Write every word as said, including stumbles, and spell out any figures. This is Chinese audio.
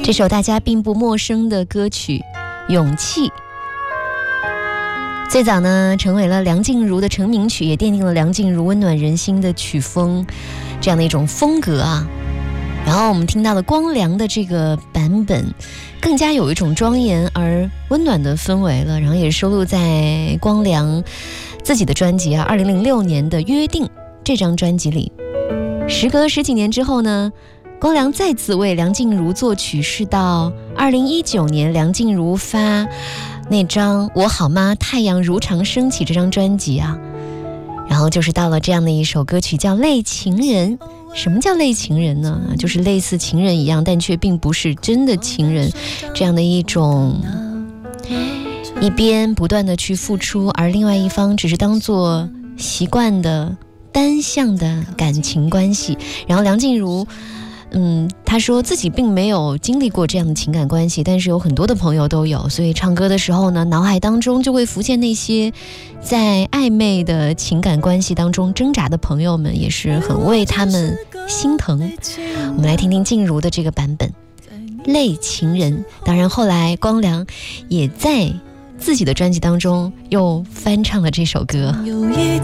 这首大家并不陌生的歌曲《勇气》，最早呢成为了梁静茹的成名曲，也奠定了梁静茹温暖人心的曲风这样的一种风格啊。然后我们听到了光良的这个版本，更加有一种庄严而温暖的氛围了，然后也收录在光良自己的专辑啊二零零六年的《约定》这张专辑里。时隔十几年之后呢，光良再次为梁静茹作曲，是到二零一九年梁静茹发那张《我好吗太阳如常升起》这张专辑啊，然后就是到了这样的一首歌曲叫《类情人》。什么叫类情人呢？就是类似情人一样，但却并不是真的情人，这样的一种一边不断的去付出，而另外一方只是当做习惯的单向的感情关系。然后梁静茹嗯，他说自己并没有经历过这样的情感关系，但是有很多的朋友都有，所以唱歌的时候呢，脑海当中就会浮现那些在暧昧的情感关系当中挣扎的朋友们，也是很为他们心疼。我们来听听静茹的这个版本《类情人》，当然后来光良也在自己的专辑当中又翻唱了这首歌。 有一